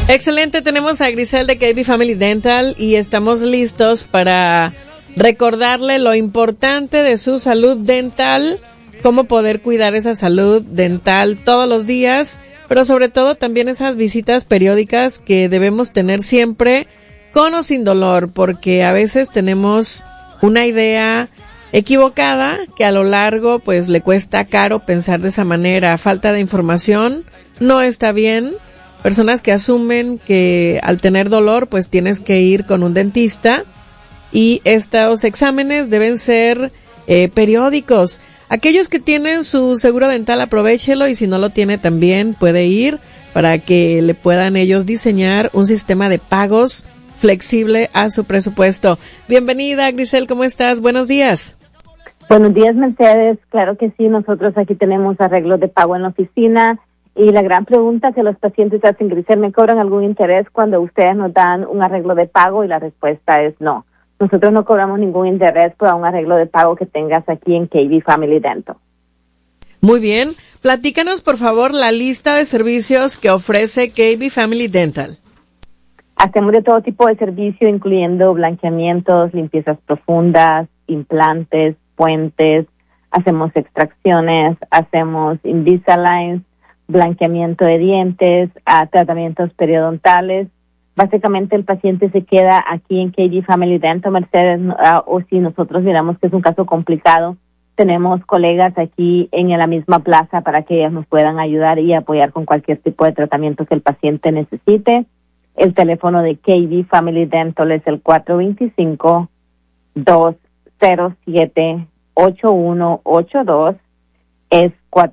Excelente, tenemos a Grisel de KB Family Dental y estamos listos para recordarle lo importante de su salud dental, cómo poder cuidar esa salud dental todos los días, pero sobre todo también esas visitas periódicas que debemos tener siempre con o sin dolor, porque a veces tenemos una idea equivocada que a lo largo pues le cuesta caro pensar de esa manera. Falta de información no está bien. Personas que asumen que al tener dolor pues tienes que ir con un dentista y estos exámenes deben ser periódicos. Aquellos que tienen su seguro dental, aprovéchelo, y si no lo tiene también puede ir para que le puedan ellos diseñar un sistema de pagos flexible a su presupuesto. Bienvenida, Grisel, ¿cómo estás? Buenos días. Buenos días, Mercedes. Claro que sí, nosotros aquí tenemos arreglos de pago en la oficina. Y la gran pregunta que los pacientes hacen, Grisel, ¿me cobran algún interés cuando ustedes nos dan un arreglo de pago? Y la respuesta es no. Nosotros no cobramos ningún interés por un arreglo de pago que tengas aquí en KB Family Dental. Muy bien. Platícanos, por favor, la lista de servicios que ofrece KB Family Dental. Hacemos de todo tipo de servicio, incluyendo blanqueamientos, limpiezas profundas, implantes, puentes, hacemos extracciones, hacemos Invisalign, blanqueamiento de dientes, tratamientos periodontales. Básicamente el paciente se queda aquí en KB Family Dental, Mercedes, o si nosotros miramos que es un caso complicado, tenemos colegas aquí en la misma plaza para que ellas nos puedan ayudar y apoyar con cualquier tipo de tratamiento que el paciente necesite. El teléfono de KB Family Dental es el 425-207-8182, es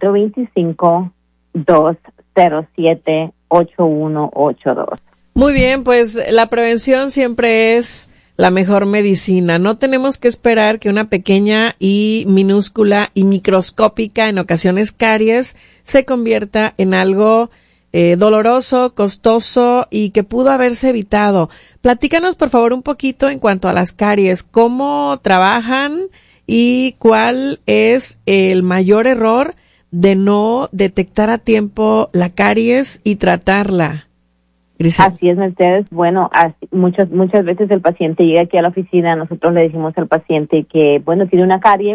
425-207-8182. Muy bien, pues la prevención siempre es la mejor medicina. No tenemos que esperar que una pequeña y minúscula y microscópica, en ocasiones caries, se convierta en algo doloroso, costoso y que pudo haberse evitado. Platícanos, por favor, un poquito en cuanto a las caries. ¿Cómo trabajan y cuál es el mayor error de no detectar a tiempo la caries y tratarla? Grisel. Así es, Mercedes. Bueno, muchas veces el paciente llega aquí a la oficina, nosotros le decimos al paciente que, bueno, tiene una carie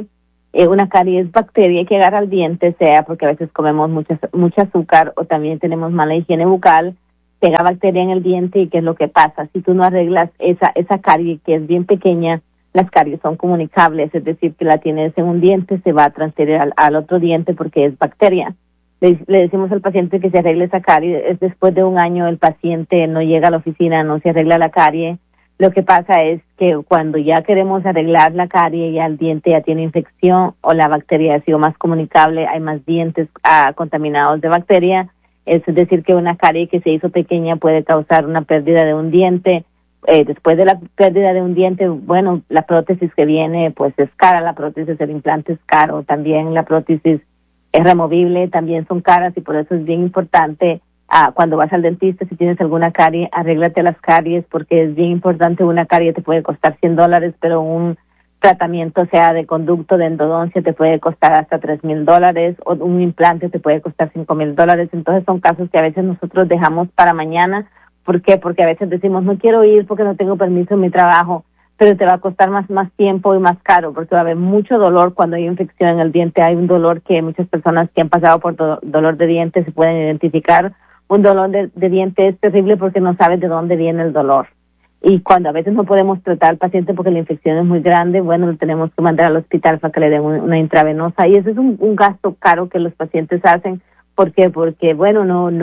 es bacteria que agarra al diente, sea porque a veces comemos mucho azúcar o también tenemos mala higiene bucal, pega bacteria en el diente. ¿Y qué es lo que pasa? Si tú no arreglas esa carie que es bien pequeña, las caries son comunicables, es decir, que la tienes en un diente, se va a transferir al otro diente porque es bacteria. Le decimos al paciente que se arregle esa carie. Es después de un año el paciente no llega a la oficina, no se arregla la carie. Lo que pasa es que cuando ya queremos arreglar la carie, ya el diente ya tiene infección o la bacteria ha sido más comunicable, hay más dientes contaminados de bacteria. Es decir, que una carie que se hizo pequeña puede causar una pérdida de un diente. Después de la pérdida de un diente, bueno, la prótesis que viene pues es cara, la prótesis del implante es caro, también la prótesis es removible, también son caras, y por eso es bien importante cuando vas al dentista, si tienes alguna carie, arréglate las caries, porque es bien importante. Una carie te puede costar $100, pero un tratamiento, sea de conducto, de endodoncia, te puede costar hasta $3,000, o un implante te puede costar $5,000. Entonces son casos que a veces nosotros dejamos para mañana. ¿Por qué? Porque a veces decimos, no quiero ir porque no tengo permiso en mi trabajo, pero te va a costar más tiempo y más caro, porque va a haber mucho dolor cuando hay infección en el diente. Hay un dolor que muchas personas que han pasado por dolor de dientes se pueden identificar. Un dolor de diente es terrible porque no sabes de dónde viene el dolor. Y cuando a veces no podemos tratar al paciente porque la infección es muy grande, bueno, lo tenemos que mandar al hospital para que le den una intravenosa. Y ese es un gasto caro que los pacientes hacen. ¿Por qué? Porque, bueno,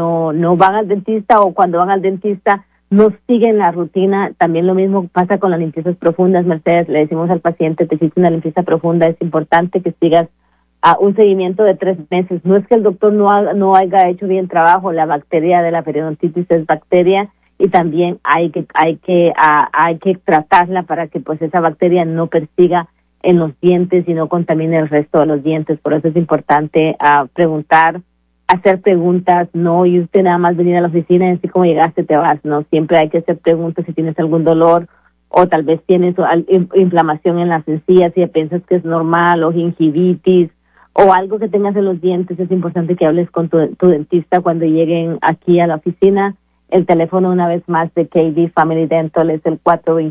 no van al dentista, o cuando van al dentista no siguen la rutina. También lo mismo pasa con las limpiezas profundas, Mercedes. Le decimos al paciente, te hiciste una limpieza profunda, es importante que sigas un seguimiento de 3 meses. No es que el doctor no haya hecho bien trabajo, la bacteria de la periodontitis es bacteria, y también hay que tratarla para que pues esa bacteria no persiga en los dientes y no contamine el resto de los dientes. Por eso es importante preguntar, hacer preguntas, no y usted nada más venir a la oficina y así como llegaste te vas. No, siempre hay que hacer preguntas. Si tienes algún dolor o tal vez tienes inflamación en las encías y piensas que es normal, o gingivitis o algo que tengas en los dientes, es importante que hables con tu dentista cuando lleguen aquí a la oficina. El teléfono una vez más de KB Family Dental es el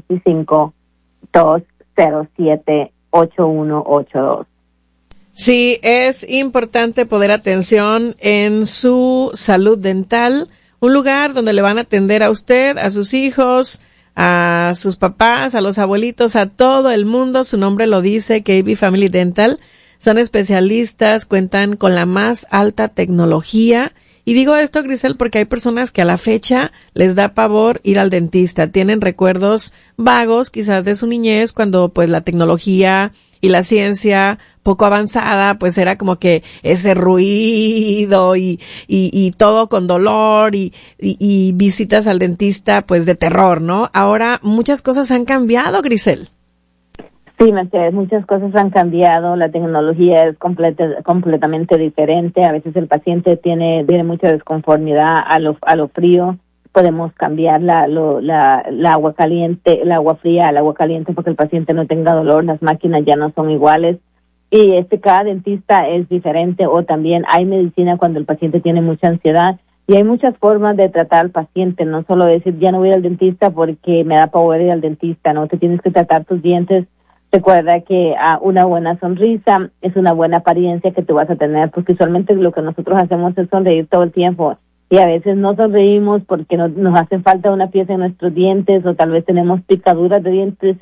425-207-8182. Sí, es importante poner atención en su salud dental, un lugar donde le van a atender a usted, a sus hijos, a sus papás, a los abuelitos, a todo el mundo. Su nombre lo dice, KB Family Dental. Son especialistas, cuentan con la más alta tecnología. Y digo esto, Grisel, porque hay personas que a la fecha les da pavor ir al dentista. Tienen recuerdos vagos, quizás de su niñez, cuando pues la tecnología y la ciencia poco avanzada, pues era como que ese ruido y todo con dolor y visitas al dentista pues de terror, ¿no? Ahora muchas cosas han cambiado, Grisel. Sí, Mercedes, muchas cosas han cambiado, la tecnología es completamente diferente, a veces el paciente tiene mucha desconformidad a lo frío, podemos cambiar la agua caliente, el agua fría al agua caliente porque el paciente no tenga dolor, las máquinas ya no son iguales y cada dentista es diferente, o también hay medicina cuando el paciente tiene mucha ansiedad y hay muchas formas de tratar al paciente, no solo decir ya no voy al dentista porque me da pavor ir al dentista, no, te tienes que tratar tus dientes. Recuerda que una buena sonrisa es una buena apariencia que tú vas a tener, porque usualmente lo que nosotros hacemos es sonreír todo el tiempo y a veces no sonreímos porque nos hace falta una pieza en nuestros dientes o tal vez tenemos picaduras de dientes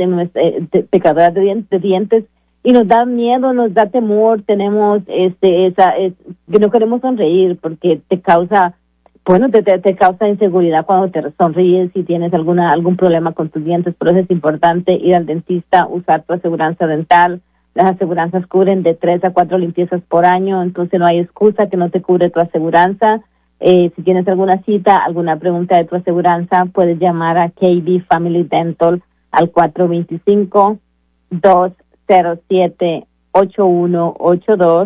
de dientes y nos da miedo, nos da temor, tenemos que no queremos sonreír porque te causa inseguridad cuando te sonríes y tienes algún problema con tus dientes. Por eso es importante ir al dentista, usar tu aseguranza dental. Las aseguranzas cubren de 3 a 4 limpiezas por año, entonces no hay excusa que no te cubre tu aseguranza. Si tienes alguna cita, alguna pregunta de tu aseguranza, puedes llamar a KB Family Dental al 425-207-8182,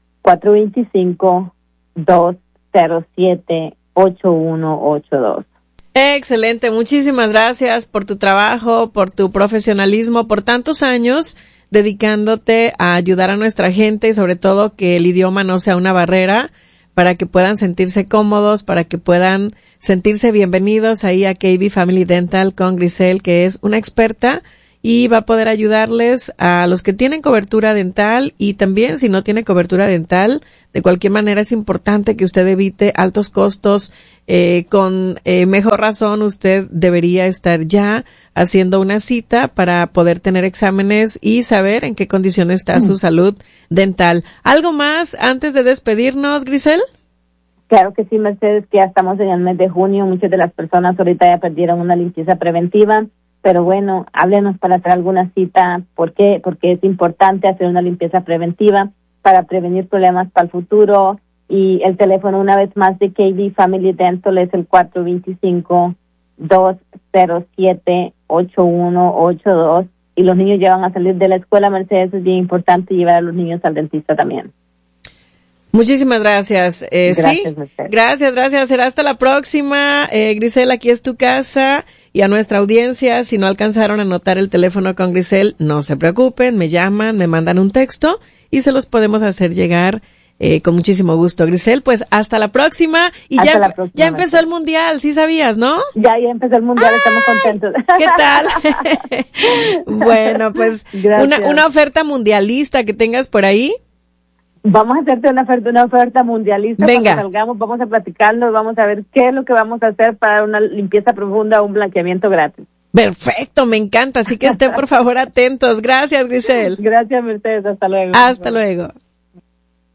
425-207-8182. Excelente, muchísimas gracias por tu trabajo, por tu profesionalismo, por tantos años dedicándote a ayudar a nuestra gente y sobre todo que el idioma no sea una barrera para que puedan sentirse cómodos, para que puedan sentirse bienvenidos ahí a KB Family Dental con Grisel, que es una experta y va a poder ayudarles a los que tienen cobertura dental y también si no tiene cobertura dental, de cualquier manera es importante que usted evite altos costos. Con mejor razón usted debería estar ya haciendo una cita para poder tener exámenes y saber en qué condición está su salud dental. ¿Algo más antes de despedirnos, Grisel? Claro que sí, Mercedes, que ya estamos en el mes de junio, muchas de las personas ahorita ya perdieron una limpieza preventiva. Pero bueno, háblenos para hacer alguna cita. ¿Por qué? Porque es importante hacer una limpieza preventiva para prevenir problemas para el futuro. Y el teléfono, una vez más, de KB Family Dental es el 425-207-8182. Y los niños ya van a salir de la escuela, Mercedes, es bien importante llevar a los niños al dentista también. Muchísimas gracias. Gracias, Sí, Mercedes. gracias. Será hasta la próxima. Grisel, aquí es tu casa. Y a nuestra audiencia, si no alcanzaron a anotar el teléfono con Grisel, no se preocupen, me llaman, me mandan un texto y se los podemos hacer llegar con muchísimo gusto. Grisel, pues hasta la próxima. Y ya empezó el mundial, ¿sí sabías, no? Ya empezó el mundial, estamos contentos. ¿Qué tal? Bueno, pues una oferta mundialista que tengas por ahí. Vamos a hacerte una oferta mundialista. Venga. Cuando salgamos, vamos a platicarlo, vamos a ver qué es lo que vamos a hacer para una limpieza profunda o un blanqueamiento gratis. Perfecto, me encanta. Así que estén por favor atentos. Gracias, Grisel. Gracias, Mercedes. Hasta luego. Hasta luego.